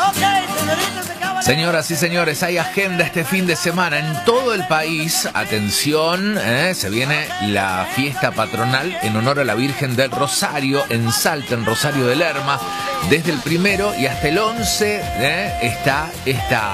Señoras y señores, hay agenda este fin de semana en todo el país. Atención, se viene la fiesta patronal en honor a la Virgen del Rosario en Salta, en Rosario de Lerma. Desde el 1 y hasta el 11 está esta